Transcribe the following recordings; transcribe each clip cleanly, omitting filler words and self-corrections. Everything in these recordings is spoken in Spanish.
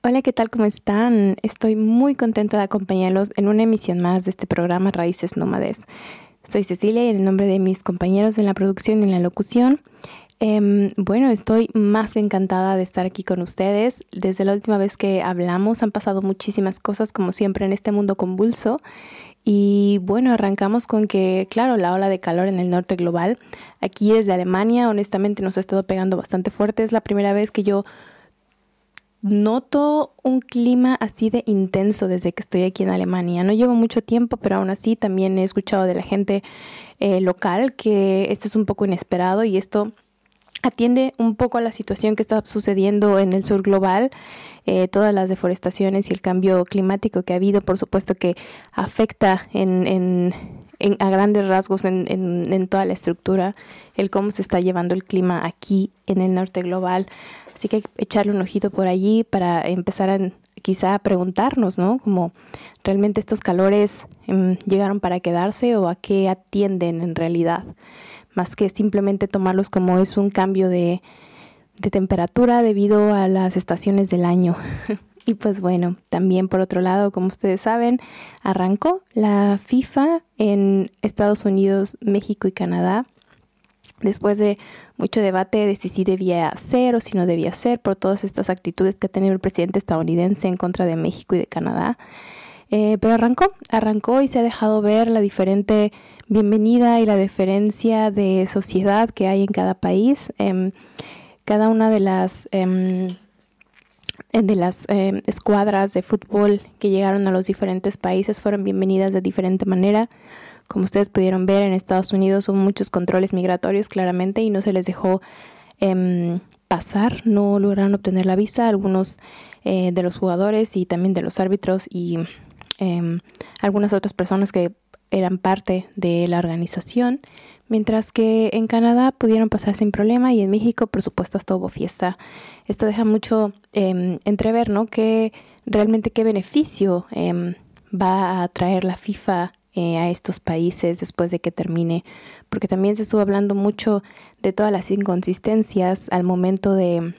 Hola, ¿qué tal? ¿Cómo están? Estoy muy contenta de acompañarlos en una emisión más de este programa Raíces Nómades. Soy Cecilia y en el nombre de mis compañeros en la producción y en la locución, estoy más que encantada de estar aquí con ustedes. Desde la última vez que hablamos han pasado muchísimas cosas, como siempre, en este mundo convulso. Y bueno, arrancamos con que, claro, la ola de calor en el norte global, aquí desde Alemania, honestamente nos ha estado pegando bastante fuerte. Es la primera vez que yo noto un clima así de intenso desde que estoy aquí en Alemania. No llevo mucho tiempo, pero aún así también he escuchado de la gente local que esto es un poco inesperado y esto atiende un poco a la situación que está sucediendo en el sur global, todas las deforestaciones y el cambio climático que ha habido, por supuesto que afecta a grandes rasgos en toda la estructura, el cómo se está llevando el clima aquí en el norte global. Así que hay que echarle un ojito por allí para empezar quizá a preguntarnos, ¿no? Como realmente estos calores llegaron para quedarse o a qué atienden en realidad, más que simplemente tomarlos como es un cambio de temperatura debido a las estaciones del año. Y pues bueno, también por otro lado, como ustedes saben, arrancó la FIFA en Estados Unidos, México y Canadá. Después de mucho debate de si debía ser o si no debía ser por todas estas actitudes que ha tenido el presidente estadounidense en contra de México y de Canadá. Pero arrancó y se ha dejado ver la diferente bienvenida y la diferencia de sociedad que hay en cada país. Cada una de las escuadras de fútbol que llegaron a los diferentes países fueron bienvenidas de diferente manera. Como ustedes pudieron ver, en Estados Unidos hubo muchos controles migratorios claramente y no se les dejó pasar, no lograron obtener la visa. Algunos de los jugadores y también de los árbitros y algunas otras personas que eran parte de la organización, mientras que en Canadá pudieron pasar sin problema y en México, por supuesto, hasta hubo fiesta. Esto deja mucho entrever, ¿no? Que realmente qué beneficio va a traer la FIFA a estos países después de que termine, porque también se estuvo hablando mucho de todas las inconsistencias al momento de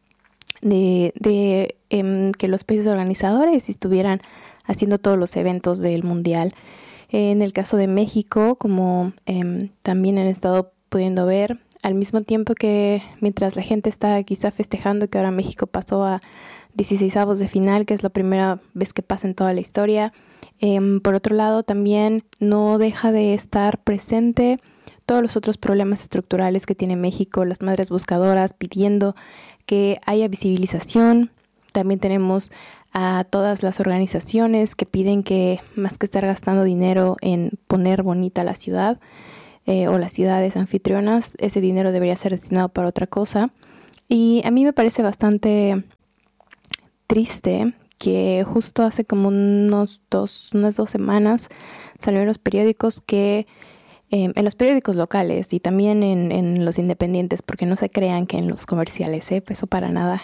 que los países organizadores estuvieran haciendo todos los eventos del mundial. En el caso de México, como también han estado pudiendo ver, al mismo tiempo que mientras la gente está quizá festejando que ahora México pasó a 16avos de final, que es la primera vez que pasa en toda la historia, por otro lado también no deja de estar presente todos los otros problemas estructurales que tiene México, las madres buscadoras pidiendo que haya visibilización. También tenemos a todas las organizaciones que piden que más que estar gastando dinero en poner bonita la ciudad o las ciudades anfitrionas, ese dinero debería ser destinado para otra cosa. Y a mí me parece bastante triste que justo hace como unas 2 semanas salió en los periódicos que en los periódicos locales y también en los independientes, porque no se crean que en los comerciales, eso para nada,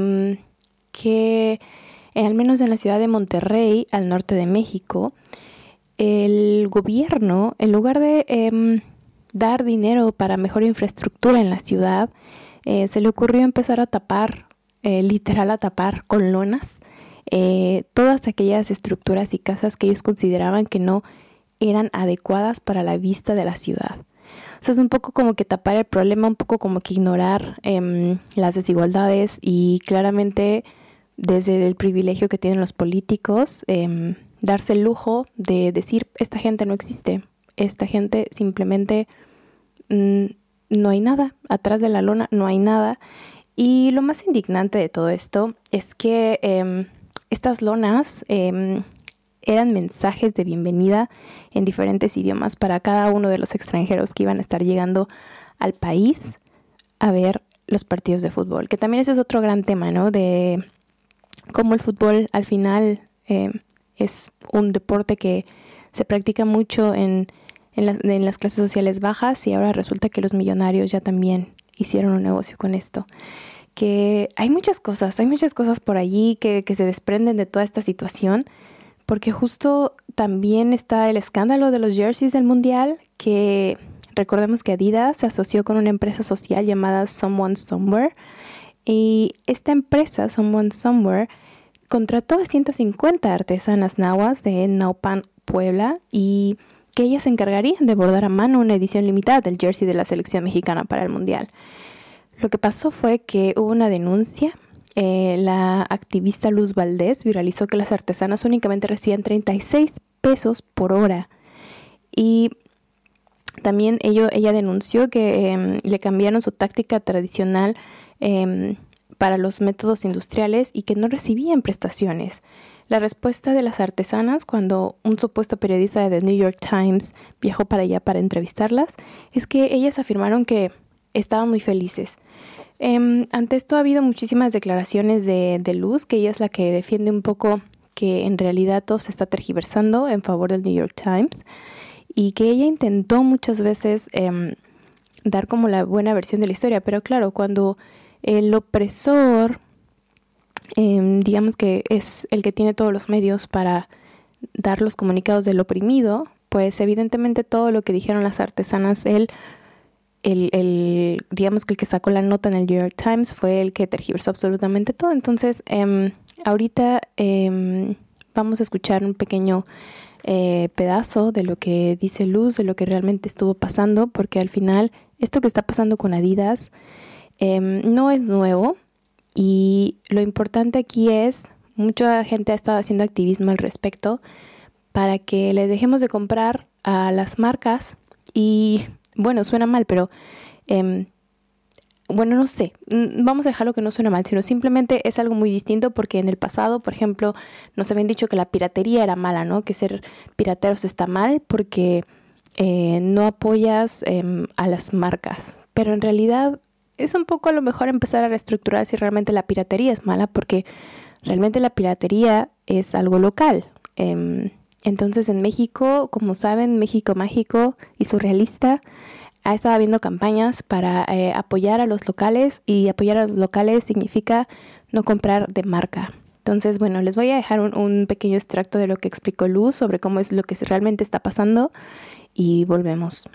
que al menos en la ciudad de Monterrey, al norte de México, el gobierno, en lugar de dar dinero para mejor infraestructura en la ciudad, se le ocurrió empezar a tapar, literal a tapar con lonas, todas aquellas estructuras y casas que ellos consideraban que no eran adecuadas para la vista de la ciudad. O sea, es un poco como que tapar el problema, un poco como que ignorar las desigualdades y claramente desde el privilegio que tienen los políticos, darse el lujo de decir, esta gente no existe, esta gente simplemente no hay nada, atrás de la lona no hay nada. Y lo más indignante de todo esto es que estas lonas eran mensajes de bienvenida en diferentes idiomas para cada uno de los extranjeros que iban a estar llegando al país a ver los partidos de fútbol, que también ese es otro gran tema, ¿no? De cómo el fútbol al final es un deporte que se practica mucho en las clases sociales bajas y ahora resulta que los millonarios ya también hicieron un negocio con esto. Que hay muchas cosas por allí que se desprenden de toda esta situación, porque justo también está el escándalo de los jerseys del mundial, que recordemos que Adidas se asoció con una empresa social llamada Someone Somewhere, y esta empresa, Someone Somewhere, contrató a 150 artesanas nahuas de Naupan, Puebla, y que ellas se encargarían de bordar a mano una edición limitada del jersey de la selección mexicana para el Mundial. Lo que pasó fue que hubo una denuncia. La activista Luz Valdés viralizó que las artesanas únicamente recibían 36 pesos por hora. Y también ella denunció que le cambiaron su táctica tradicional para los métodos industriales y que no recibían prestaciones. La respuesta de las artesanas cuando un supuesto periodista de The New York Times viajó para allá para entrevistarlas es que ellas afirmaron que estaban muy felices. Ante esto ha habido muchísimas declaraciones de Luz, que ella es la que defiende un poco que en realidad todo se está tergiversando en favor del New York Times y que ella intentó muchas veces dar como la buena versión de la historia, pero claro, cuando el opresor, digamos que es el que tiene todos los medios para dar los comunicados del oprimido, pues evidentemente todo lo que dijeron las artesanas, digamos que el que sacó la nota en el New York Times fue el que tergiversó absolutamente todo. Entonces, ahorita vamos a escuchar un pequeño pedazo de lo que dice Luz, de lo que realmente estuvo pasando, porque al final esto que está pasando con Adidas no es nuevo y lo importante aquí es, mucha gente ha estado haciendo activismo al respecto para que le dejemos de comprar a las marcas y bueno, suena mal, pero bueno, no sé, vamos a dejarlo que no suena mal, sino simplemente es algo muy distinto porque en el pasado, por ejemplo, nos habían dicho que la piratería era mala, ¿no? Que ser pirateros está mal porque no apoyas a las marcas. Pero en realidad es un poco a lo mejor empezar a reestructurar si realmente la piratería es mala porque realmente la piratería es algo local. Entonces en México, como saben, México Mágico y Surrealista ha estado habiendo campañas para apoyar a los locales, y apoyar a los locales significa no comprar de marca. Entonces, bueno, les voy a dejar un pequeño extracto de lo que explicó Luz sobre cómo es lo que realmente está pasando y volvemos.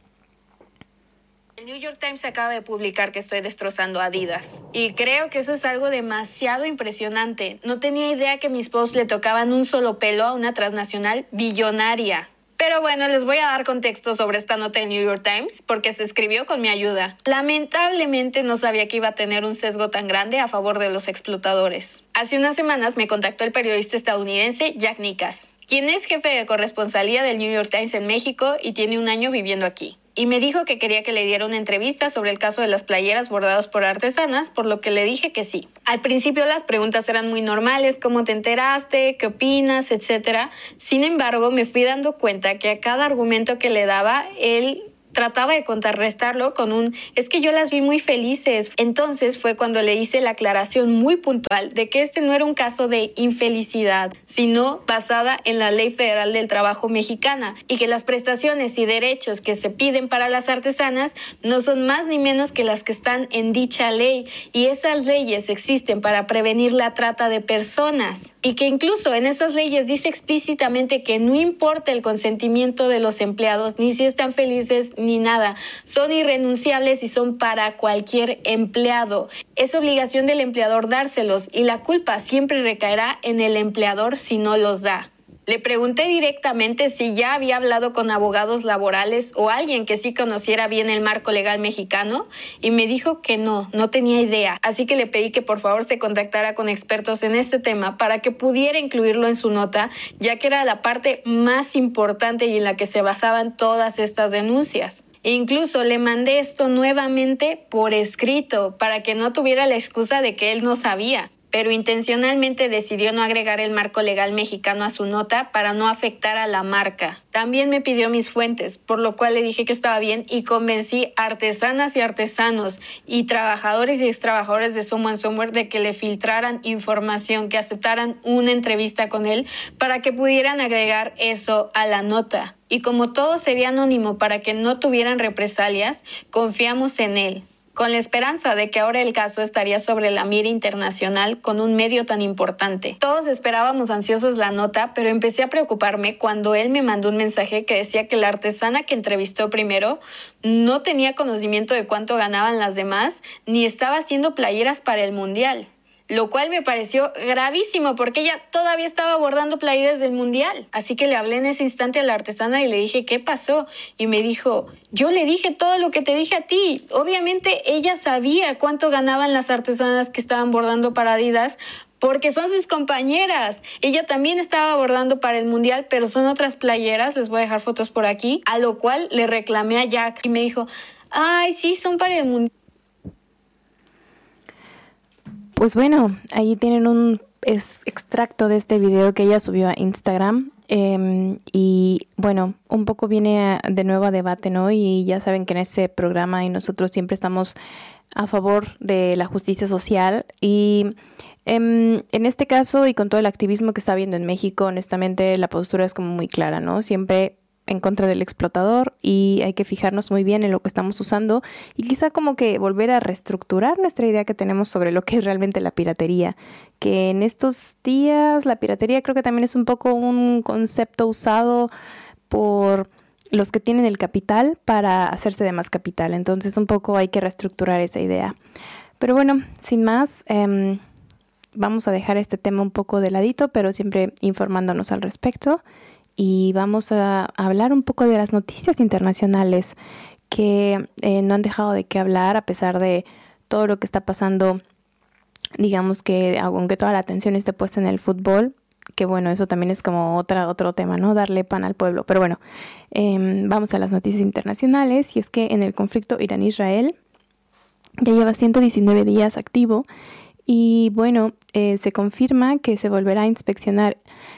El New York Times acaba de publicar que estoy destrozando a Adidas y creo que eso es algo demasiado impresionante. No tenía idea que mis posts le tocaban un solo pelo a una transnacional billonaria. Pero bueno, les voy a dar contexto sobre esta nota del New York Times porque se escribió con mi ayuda. Lamentablemente no sabía que iba a tener un sesgo tan grande a favor de los explotadores. Hace unas semanas me contactó el periodista estadounidense Jack Nickas, quien es jefe de corresponsalía del New York Times en México y tiene un año viviendo aquí. Y me dijo que quería que le diera una entrevista sobre el caso de las playeras bordadas por artesanas, por lo que le dije que sí. Al principio las preguntas eran muy normales, ¿cómo te enteraste? ¿Qué opinas? Etcétera. Sin embargo, me fui dando cuenta que a cada argumento que le daba, él trataba de contrarrestarlo con un es que yo las vi muy felices. Entonces fue cuando le hice la aclaración muy puntual de que este no era un caso de infelicidad, sino basada en la Ley Federal del Trabajo mexicana y que las prestaciones y derechos que se piden para las artesanas no son más ni menos que las que están en dicha ley, y esas leyes existen para prevenir la trata de personas y que incluso en esas leyes dice explícitamente que no importa el consentimiento de los empleados ni si están felices ni nada, son irrenunciables y son para cualquier empleado. Es obligación del empleador dárselos y la culpa siempre recaerá en el empleador si no los da. Le pregunté directamente si ya había hablado con abogados laborales o alguien que sí conociera bien el marco legal mexicano y me dijo que no tenía idea. Así que le pedí que por favor se contactara con expertos en este tema para que pudiera incluirlo en su nota, ya que era la parte más importante y en la que se basaban todas estas denuncias. Incluso le mandé esto nuevamente por escrito para que no tuviera la excusa de que él no sabía, pero intencionalmente decidió no agregar el marco legal mexicano a su nota para no afectar a la marca. También me pidió mis fuentes, por lo cual le dije que estaba bien y convencí a artesanas y artesanos y trabajadores y extrabajadores de Someone Somewhere de que le filtraran información, que aceptaran una entrevista con él para que pudieran agregar eso a la nota. Y como todo sería anónimo para que no tuvieran represalias, confiamos en él, con la esperanza de que ahora el caso estaría sobre la mira internacional con un medio tan importante. Todos esperábamos ansiosos la nota, pero empecé a preocuparme cuando él me mandó un mensaje que decía que la artesana que entrevistó primero no tenía conocimiento de cuánto ganaban las demás, ni estaba haciendo playeras para el Mundial. lo cual me pareció gravísimo porque ella todavía estaba bordando playeras del Mundial. Así que le hablé en ese instante a la artesana y le dije, ¿qué pasó? Y me dijo, yo le dije todo lo que te dije a ti. Obviamente ella sabía cuánto ganaban las artesanas que estaban bordando para Adidas, porque son sus compañeras. Ella también estaba bordando para el Mundial, pero son otras playeras, les voy a dejar fotos por aquí, a lo cual le reclamé a Jack y me dijo, ay, sí, son para el Mundial. Pues bueno, ahí tienen un extracto de este video que ella subió a Instagram. Y bueno, un poco viene de nuevo a debate, ¿no? Y ya saben que en este programa y nosotros siempre estamos a favor de la justicia social y en este caso y con todo el activismo que está habiendo en México, honestamente la postura es como muy clara, ¿no? Siempre en contra del explotador y hay que fijarnos muy bien en lo que estamos usando y quizá como que volver a reestructurar nuestra idea que tenemos sobre lo que es realmente la piratería, que en estos días la piratería creo que también es un poco un concepto usado por los que tienen el capital para hacerse de más capital, entonces un poco hay que reestructurar esa idea. Pero bueno, sin más, vamos a dejar este tema un poco de ladito, pero siempre informándonos al respecto. Y vamos a hablar un poco de las noticias internacionales que no han dejado de qué hablar a pesar de todo lo que está pasando. Digamos que aunque toda la atención esté puesta en el fútbol, que bueno, eso también es como otro tema, ¿no? Darle pan al pueblo. Pero bueno, vamos a las noticias internacionales. Y es que en el conflicto Irán-Israel ya lleva 119 días activo. Y bueno, se confirma que se volverá a inspeccionar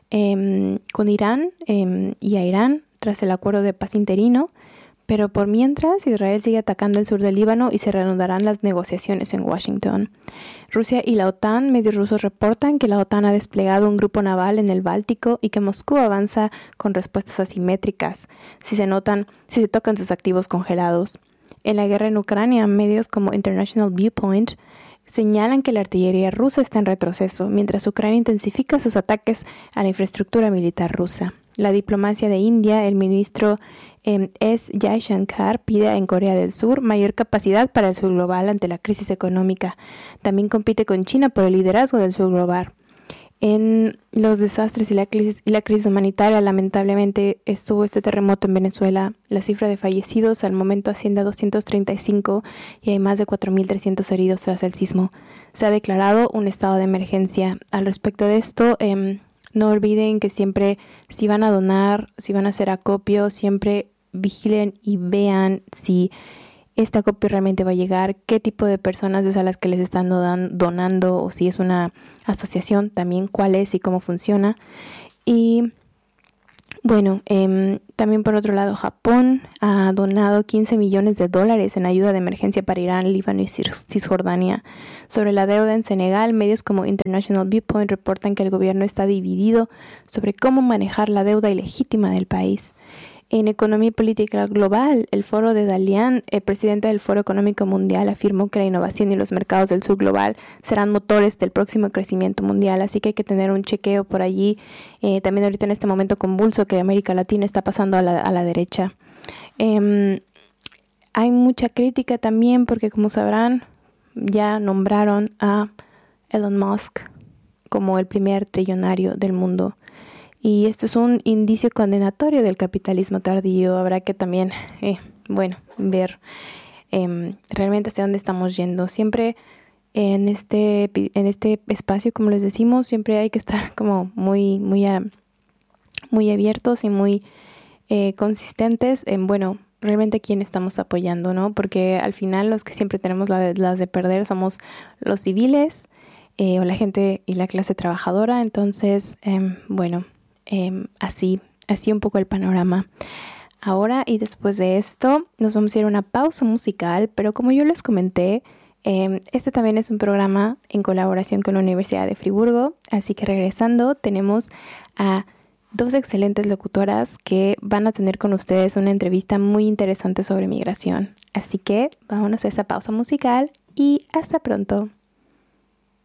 con Irán y a Irán tras el acuerdo de paz interino, pero por mientras Israel sigue atacando el sur del Líbano y se reanudarán las negociaciones en Washington. Rusia y la OTAN, medios rusos reportan que la OTAN ha desplegado un grupo naval en el Báltico y que Moscú avanza con respuestas asimétricas si se tocan sus activos congelados. En la guerra en Ucrania, medios como International Viewpoint señalan que la artillería rusa está en retroceso, mientras Ucrania intensifica sus ataques a la infraestructura militar rusa. La diplomacia de India, el ministro S. Jaishankar, pide en Corea del Sur mayor capacidad para el sur global ante la crisis económica. También compite con China por el liderazgo del sur global. En los desastres y la crisis humanitaria, lamentablemente estuvo este terremoto en Venezuela. La cifra de fallecidos al momento asciende a 235 y hay más de 4.300 heridos tras el sismo. Se ha declarado un estado de emergencia. Al respecto de esto, no olviden que siempre, si van a donar, si van a hacer acopio, siempre vigilen y vean si este acopio realmente va a llegar, qué tipo de personas es a las que les están donando o si es una asociación, también cuál es y cómo funciona. Y bueno, también por otro lado, Japón ha donado $15 millones en ayuda de emergencia para Irán, Líbano y Cisjordania. Sobre la deuda en Senegal, medios como International Viewpoint reportan que el gobierno está dividido sobre cómo manejar la deuda ilegítima del país. En Economía y Política Global, el foro de Dalian, el presidente del Foro Económico Mundial, afirmó que la innovación y los mercados del sur global serán motores del próximo crecimiento mundial, así que hay que tener un chequeo por allí. También ahorita en este momento convulso que América Latina está pasando a la derecha. Hay mucha crítica también porque, como sabrán, ya nombraron a Elon Musk como el primer trillonario del mundo. Y esto es un indicio condenatorio del capitalismo tardío. Habrá que también, ver realmente hacia dónde estamos yendo. Siempre en este espacio, como les decimos, siempre hay que estar como muy abiertos y muy consistentes en, realmente quién estamos apoyando, ¿no? Porque al final los que siempre tenemos las de perder somos los civiles o la gente y la clase trabajadora. Entonces, así un poco el panorama. Ahora y después de esto nos vamos a ir a una pausa musical, pero como yo les comenté, este también es un programa en colaboración con la Universidad de Friburgo, así que regresando tenemos a dos excelentes locutoras que van a tener con ustedes una entrevista muy interesante sobre migración. Así que vámonos a esa pausa musical y hasta pronto.